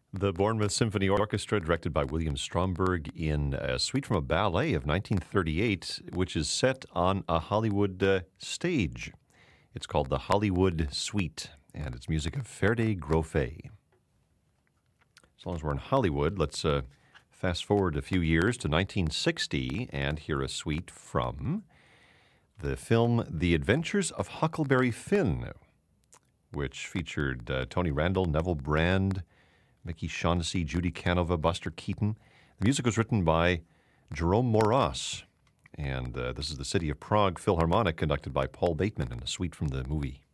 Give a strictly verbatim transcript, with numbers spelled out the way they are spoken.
The Bournemouth Symphony Orchestra, directed by William Stromberg, in a suite from a ballet of nineteen thirty-eight, which is set on a Hollywood uh, stage. It's called the Hollywood Suite, and it's music of Ferde Grofe. As long as we're in Hollywood, let's uh, fast forward a few years to nineteen sixty and hear a suite from the film The Adventures of Huckleberry Finn, which featured uh, Tony Randall, Neville Brand, Mickey Shaughnessy, Judy Canova, Buster Keaton. The music was written by Jerome Moras, and uh, this is the City of Prague Philharmonic, conducted by Paul Bateman, in a suite from the movie.